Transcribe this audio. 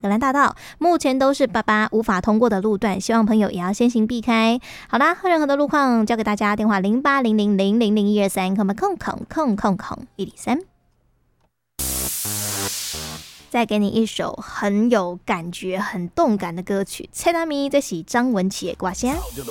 格兰大道目前都是88无法通过的路段，希望朋友也要先行避开。好啦，任何的路况交给大家，电话0800000123，空103。再给你一首很有感觉、很动感的歌曲，蔡达咪，这是张文琪的歌声。